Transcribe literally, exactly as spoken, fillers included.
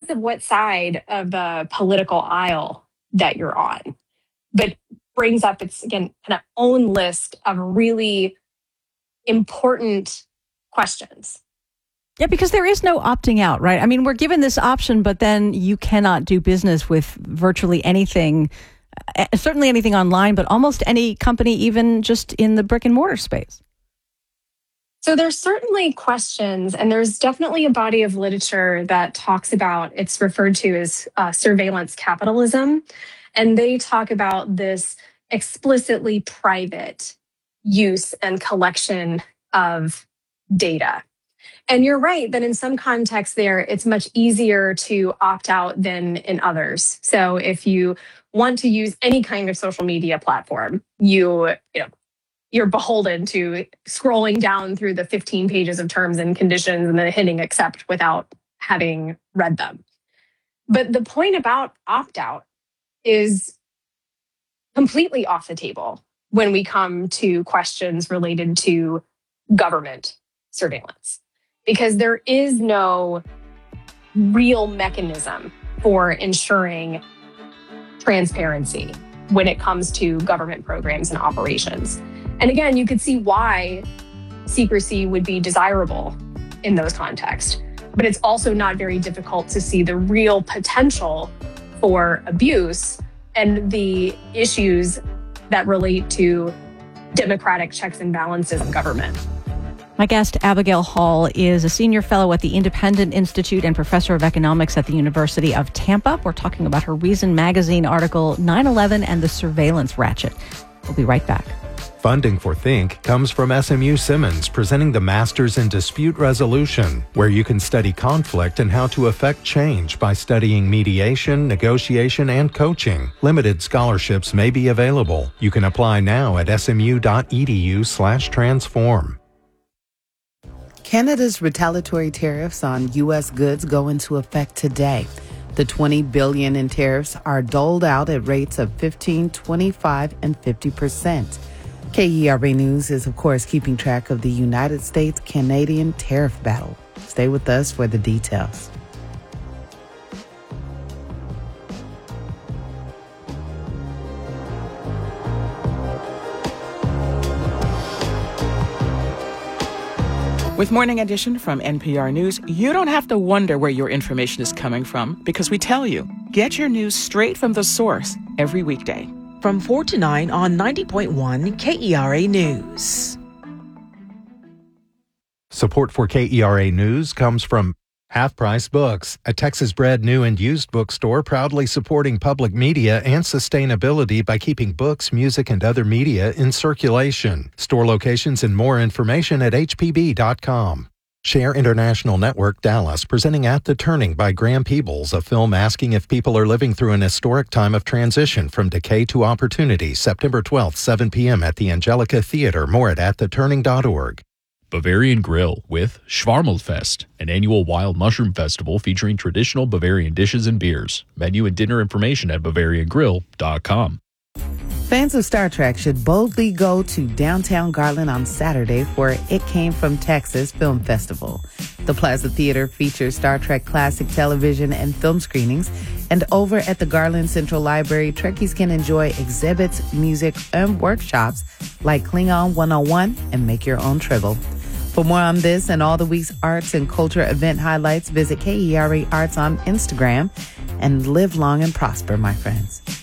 of what side of the political aisle that you're on, but brings up its, again, kind of own list of really important questions. Yeah, because there is no opting out, right? I mean, we're given this option, but then you cannot do business with virtually anything, uh, certainly anything online, but almost any company, even just in the brick and mortar space. So there's certainly questions, and there's definitely a body of literature that talks about, it's referred to as uh, surveillance capitalism. And they talk about this explicitly private use and collection of data. And you're right that in some contexts there, it's much easier to opt out than in others. So if you want to use any kind of social media platform, you, you know, you're beholden to scrolling down through the fifteen pages of terms and conditions and then hitting accept without having read them. But the point about opt-out is completely off the table when we come to questions related to government surveillance, because there is no real mechanism for ensuring transparency when it comes to government programs and operations. And again, you could see why secrecy would be desirable in those contexts, but it's also not very difficult to see the real potential for abuse and the issues that relate to democratic checks and balances in government. My guest, Abigail Hall, is a senior fellow at the Independent Institute and professor of economics at the University of Tampa. We're talking about her Reason Magazine article, nine eleven and the Surveillance Ratchet. We'll be right back. Funding for Think comes from S M U Simmons, presenting the Masters in Dispute Resolution, where you can study conflict and how to affect change by studying mediation, negotiation, and coaching. Limited scholarships may be available. You can apply now at smu.edu slash transform. Canada's retaliatory tariffs on U S goods go into effect today. The twenty billion dollars in tariffs are doled out at rates of fifteen, twenty-five, and fifty percent. K E R A News is, of course, keeping track of the United States-Canadian tariff battle. Stay with us for the details. With Morning Edition from N P R News, you don't have to wonder where your information is coming from because we tell you. Get your news straight from the source every weekday. From four to nine on ninety point one K E R A News. Support for K E R A News comes from Half Price Books, a Texas-bred new and used bookstore proudly supporting public media and sustainability by keeping books, music, and other media in circulation. Store locations and more information at h p b dot com. Share International Network Dallas, presenting At the Turning by Graham Peebles, a film asking if people are living through an historic time of transition from decay to opportunity, September twelfth, seven p.m. at the Angelica Theater. More at at the turning dot org. Bavarian Grill with Schwarmelfest, an annual wild mushroom festival featuring traditional Bavarian dishes and beers. Menu and dinner information at bavarian grill dot com. Fans of Star Trek should boldly go to downtown Garland on Saturday for It Came From Texas Film Festival. The Plaza Theater features Star Trek classic television and film screenings, and over at the Garland Central Library, Trekkies can enjoy exhibits, music, and workshops like Klingon one oh one and Make Your Own Tribble. For more on this and all the week's arts and culture event highlights, visit K E R A Arts on Instagram, and live long and prosper, my friends.